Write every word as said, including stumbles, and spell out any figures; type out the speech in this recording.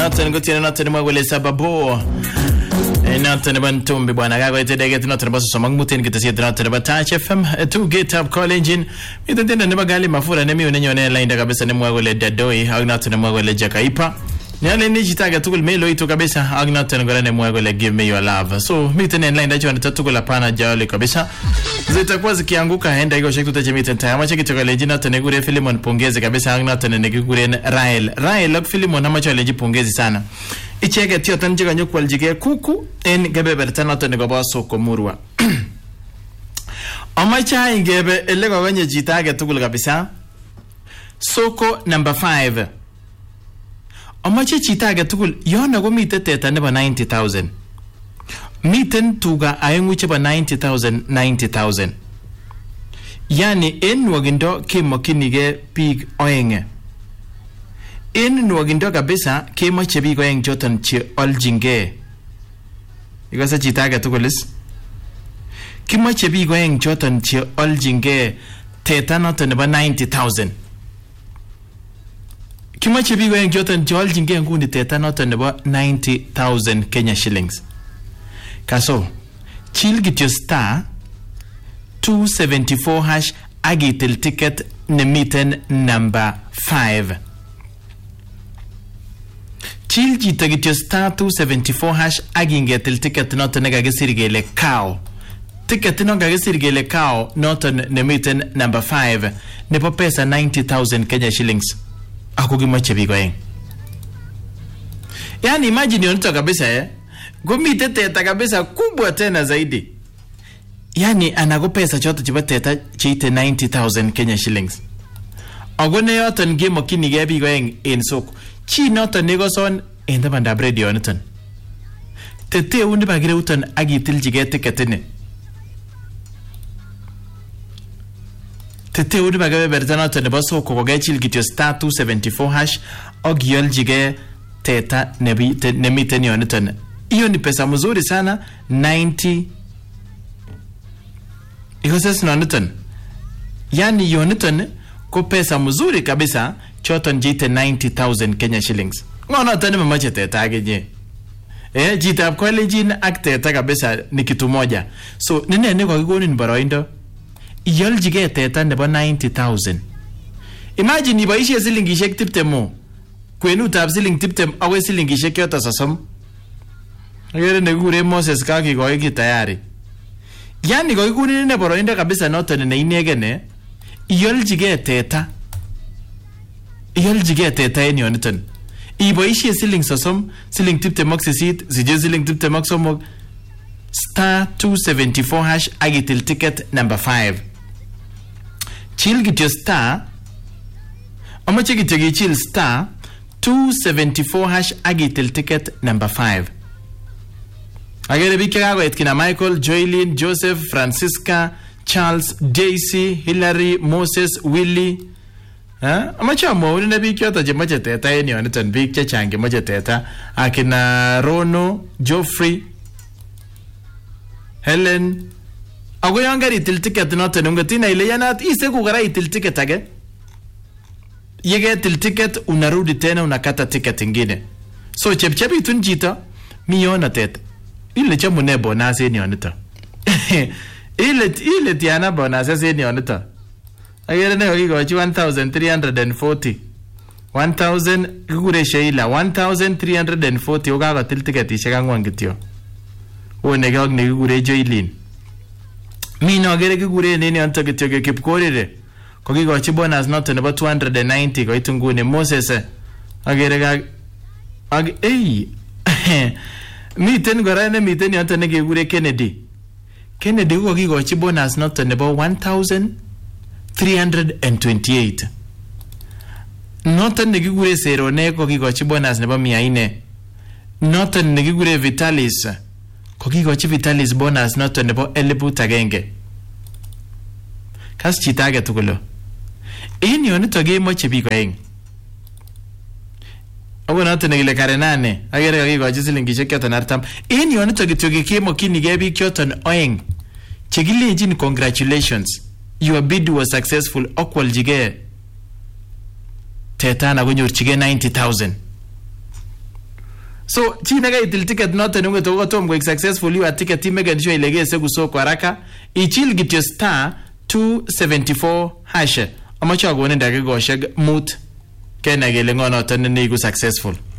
nothing good to nothing more will sababu. Nothing about Tumbi Bwana Gago today get nothing about some mutin get to see nothing about Touch F M to get up call engine. It didn't never gali mafura nemi unenyo line da kabisa nemwa wale dadoi au nothing nemwa wale jakaipa. Nyale nijitaga tukul melo ito kabisa au nothing ngora nemwa wale give me your love. So miten line da chwana tukula pana jali kabisa. Zitakuwa zikianguka henda iko shektu tache miten tayama cheki toka legend nothing negure Filimon pongezi kabisa au nothing negure Rael. Rael lok Filimon ama chwa legend pongezi sana. Icheke tio tanjiga nyoku waljige kuku en gebe bertana to negoba soko murwa. Omacha ingebe elego wenye jitage tukul kabisa. Soko number five. Omacha jitage tukul yona go mite teta neba ninety thousand. Miten tuga ayengu cheba ninety thousand ninety thousand. Yani en wagindo kimo kinige pig oenge. In nuagindo kabisa kema chebi ko eng joton che oljinge igasa chitaga tukolis kema chebi ko eng joton che oljinge teta noto nebo ninety thousand kema chebi ko eng joton che oljinge ngundi teta noto nebo ninety thousand Kenya shillings kaso chill get your star two seventy-four hash agitel ticket nemiten number five. Chill jita get your star two seventy-four hash agingetel ticket not nega gesirgele cow. Ticket no gesirgele cow not nemiten number five. Nepo pesa ninety thousand Kenya shillings. Akugi mache bigo eng. Yani imagine yonito kabisa eh. Gumite teta kabisa kubwa tena zaidi. Yani anago pesa choto chiba teta chite ninety thousand Kenya shillings. Agone yoton game okini gebi go eng in soko. Chi noton negoson enda banda bredio noton. Tete undi bagire uton agitil jige tiketine. Tete undi bagire berta noton nebo soko koge chil gityo star two seventy-four hash ogiol jige teta nebi te, nemiten yonoton. Iyo ni pesa mzuri sana ninety. Iko sasa noton. Yani yonoton ko pesa mzuri kabisa choton jite ninety thousand Kenya shillings. Ngono tani mamache teta agenye. Eh jita kweli jina ak teta kabisa ni kitu moja. So nene ne kwa kigoni ni boroindo. Iyol jige teta nebo ninety thousand. Imagine ibaishe silingishek tiptem mo. Kwenu tab siling tiptem awe silingishek yota sasom. Ngere ne gure Moses kaki kwa hiki tayari. Yani kwa kigoni ne boroindo kabisa noton ne inegene. Iyol jige teta. Iyol jige teta eni oniton. Iboishi siling sosom, siling tipte mok sisit, sije siling tipte mok somok. Star two seventy-four hash agitil ticket number five. Chill get your star. Omache get your chill star two seventy-four hash agitil ticket number five. Agere bikirago etkina Michael, Joylene, Joseph, Francisca, Charles, Daisy, Hillary, Moses, Willie. Ha? Amacha mo uni na bikyo ta jemache teta eni oniton bikyo change mache teta akina Rono, Geoffrey, Helen. Ago yangari itil ticket noton ungatina ile yana ise kugara itil ticket age. Yege itil ticket unarudi tena unakata ticket ingine. So chepchepi tunjita miyona teta. Ile chamu ne bonus eni oniton. Ile ile tiana bonus eni oniton. Agere ne kokigochi one thousand three hundred forty. one thousand kikure Sheila one thousand three hundred forty okakotil tiketishek angwan kityo. One kok ne kikure Joylene. Mi no agere kikure nini onto kityo Kipkorire. Kokigochi bonus noto nebo two hundred ninety koit nguni Moses. Agere ka ag ei. Miten gora ne miten yonto ne kikure Kennedy. Kennedy kokigochi bonus noto nebo one thousand three hundred twenty-eight. Noton negigure Serone kokigochi bonus nebo mia ine. Noton negigure Vitalis kokigochi Vitalis bonus noton nebo eliput agenge. Kas chitage tukulo. Ini yonito gemoche biko eng. Awo noton negile karenane. Agere kokigochi silingishek yoton artam. Ini yonito kityo kemo kinige bik yoton oeng. Chegilejin congratulations. Your bid was successful. Okwal jige teta na gonyor chige ninety thousand. So chi nekaitil ticket noton ngunget ako tom koik successful iwa ticket imeken sure ile kesegu soko haraka ichil kityo star two seventy-four hash amache akonin dakikoshek mut kenai kele ngo noton neiku successful.